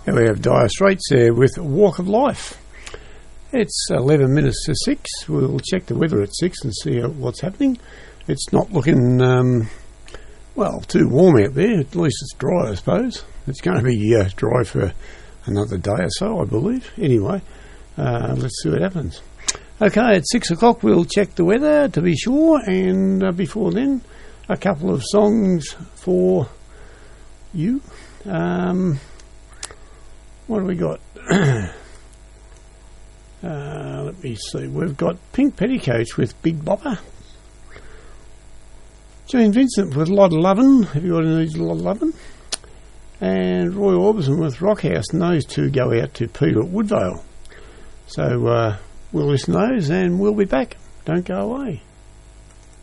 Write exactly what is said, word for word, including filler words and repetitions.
And we have Dire Straits there with Walk of Life. It's eleven minutes to six. We'll check the weather at six and see what's happening. It's not looking, um, well, too warm out there. At least it's dry, I suppose. It's going to be uh, dry for another day or so, I believe. Anyway, uh, let's see what happens. Okay, at six o'clock we'll check the weather to be sure, and uh, before then, a couple of songs for you. Um, what have we got? uh, let me see. We've got Pink Petticoats with Big Bopper. Gene Vincent with Lot of Lovin'. Have you got any of these Lot of Lovin'? And Roy Orbison with Rockhouse. And those two go out to Peter at Woodvale. So uh, we'll listen to those and we'll be back. Don't go away.